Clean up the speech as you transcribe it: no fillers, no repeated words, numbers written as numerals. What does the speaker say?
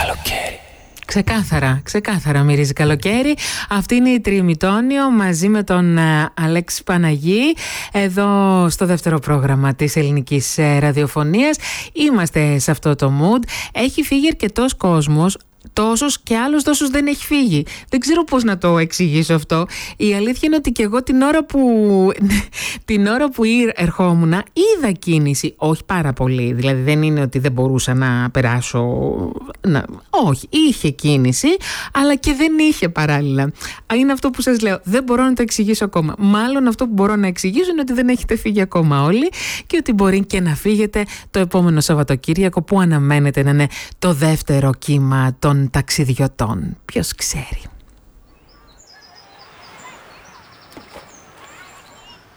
καλοκαίρι. Ξεκάθαρα μυρίζει καλοκαίρι. Αυτή είναι η Τριμητόνιο μαζί με τον Αλέξη Παναγή εδώ στο δεύτερο πρόγραμμα της ελληνικής ραδιοφωνίας. Είμαστε σε αυτό το mood. Έχει φύγει αρκετός κόσμος. Τόσος και άλλος τόσος δεν έχει φύγει. Δεν ξέρω πώς να το εξηγήσω αυτό. Η αλήθεια είναι ότι και εγώ την ώρα που ερχόμουν είδα κίνηση. Όχι πάρα πολύ. Δηλαδή δεν είναι ότι δεν μπορούσα να περάσω. Όχι, είχε κίνηση, αλλά και δεν είχε παράλληλα. Είναι αυτό που σας λέω. Δεν μπορώ να το εξηγήσω ακόμα. Μάλλον αυτό που μπορώ να εξηγήσω είναι ότι δεν έχετε φύγει ακόμα όλοι και ότι μπορεί και να φύγετε το επόμενο Σαββατοκύριακο που αναμένεται να είναι το δεύτερο κύμα των ταξιδιωτών. Ποιος ξέρει.